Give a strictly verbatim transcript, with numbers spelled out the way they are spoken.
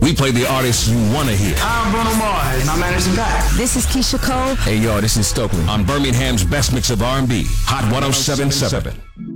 We play the artists you want to hear. I'm Bruno Mars, and I'm Anderson .Paak. This is Keisha Cole. Hey, yo, this is Stokely. On Birmingham's best mix of R and B, Hot one oh seven point seven.